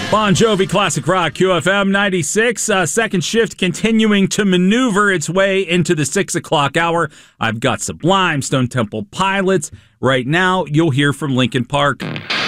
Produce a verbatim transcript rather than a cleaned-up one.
Bon Jovi Classic Rock, Q F M ninety-six. Uh, second shift continuing to maneuver its way into the six o'clock hour. I've got Sublime, Stone Temple Pilots. Right now, you'll hear from Linkin Park.